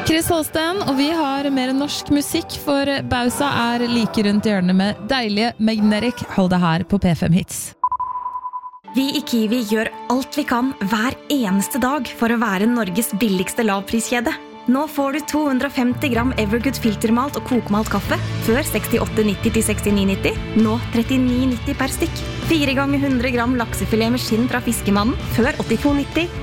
Chris Holsten, og vi har mer norsk musikk, for Bausa like rundt hjørnet med deilige Magnetic. Hold det her på P5 Hits. Vi I Kiwi gjør alt vi kan hver eneste dag for å være Norges billigste lavpriskjede. Nå får du 250 gram Evergood filtermalt og kokmalt kaffe før 68,90 til 69,90. Nå 39,90 per stykk. 4 ganger 100 gram laksefilet med skinn fra fiskemannen før 82,90.